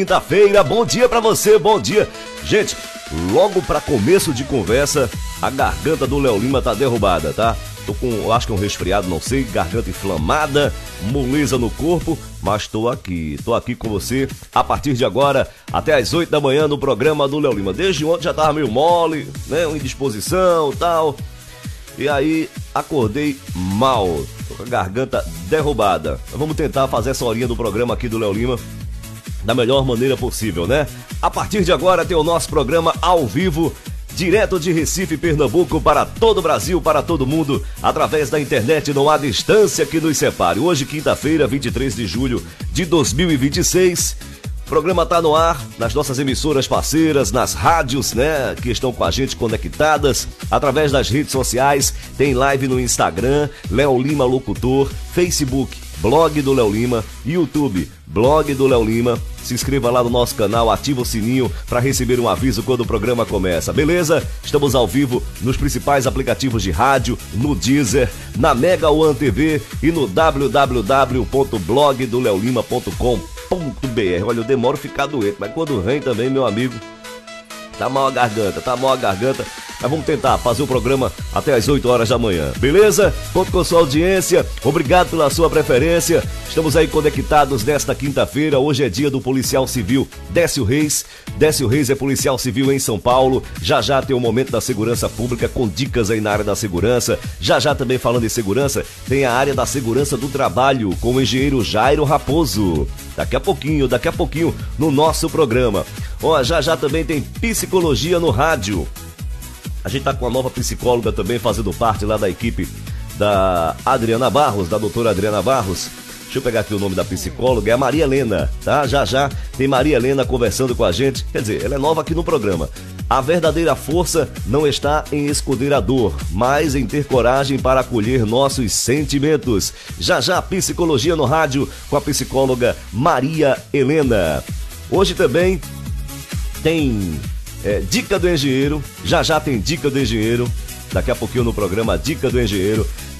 Quinta-feira, bom dia pra você, bom dia. Gente, logo pra começo de conversa, a garganta do Léo Lima tá derrubada, tá? Tô com, eu acho que é um resfriado, não sei, garganta inflamada, moleza no corpo, mas tô aqui com você a partir de agora, até às 8 da manhã no programa do Léo Lima. Desde ontem já tava meio mole, né, uma indisposição e tal, e aí acordei mal, tô com a garganta derrubada. Vamos tentar fazer essa horinha do programa aqui do Léo Lima da melhor maneira possível, né? A partir de agora tem o nosso programa ao vivo, direto de Recife, Pernambuco, para todo o Brasil, para todo mundo, através da internet, não há distância que nos separe. Hoje, quinta-feira, 23 de julho de 2026, o programa tá no ar, nas nossas emissoras parceiras, nas rádios, né, que estão com a gente conectadas, através das redes sociais, tem live no Instagram, Léo Lima Locutor, Facebook, Blog do Léo Lima, YouTube, Blog do Léo Lima. Se inscreva lá no nosso canal, ativa o sininho para receber um aviso quando o programa começa, beleza? Estamos ao vivo nos principais aplicativos de rádio, no Deezer, na Mega One TV e no www.blogdoleolima.com.br. Olha, eu demoro a ficar doente, mas quando vem também, meu amigo, tá mal a garganta, mas vamos tentar fazer o programa até as 8 horas da manhã, beleza? Conto com sua audiência, obrigado pela sua preferência, estamos aí conectados nesta quinta-feira. Hoje é dia do policial civil Décio Reis. Décio Reis é policial civil em São Paulo, já tem o momento da segurança pública com dicas aí na área da segurança, já também falando em segurança, tem a área da segurança do trabalho com o engenheiro Jairo Raposo, daqui a pouquinho no nosso programa. Ó, já também tem psicologia no rádio. A gente tá com a nova psicóloga também fazendo parte lá da equipe da Adriana Barros, da doutora Adriana Barros. Deixa eu pegar aqui o nome da psicóloga, é a Maria Helena, tá? Já tem Maria Helena conversando com a gente, quer dizer, ela é nova aqui no programa. A verdadeira força não está em esconder a dor, mas em ter coragem para acolher nossos sentimentos. Já psicologia no rádio com a psicóloga Maria Helena. Hoje também tem dica do engenheiro, já tem dica do engenheiro, daqui a pouquinho no programa Dica do Engenheiro.